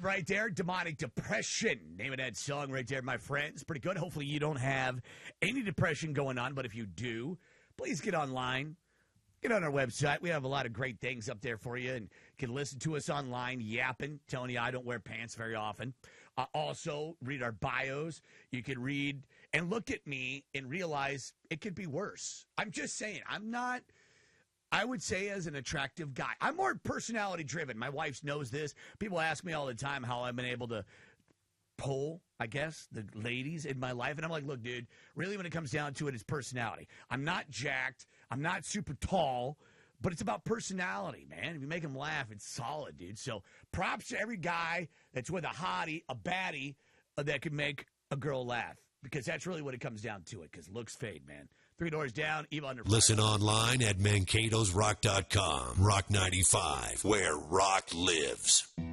right there. Demonic Depression. Name of that song right there, my friends. Pretty good. Hopefully you don't have any depression going on, but if you do, please get online. Get on our website. We have a lot of great things up there for you, and you can listen to us online, yapping, telling you I don't wear pants very often. Also, read our bios. You can read and look at me and realize it could be worse. I'm just saying, I'm not, I would say, as an attractive guy. I'm more personality-driven. My wife knows this. People ask me all the time how I've been able to pull, I guess, the ladies in my life. And I'm like, look, dude, really when it comes down to it, it's personality. I'm not jacked. I'm not super tall, but it's about personality, man. If you make them laugh, it's solid, dude. So props to every guy that's with a hottie, a baddie, that can make a girl laugh. Because that's really what it comes down to it, because looks fade, man. 3 doors down, Eva under fire. Listen online at mankatosrock.com. Rock 95, where rock lives.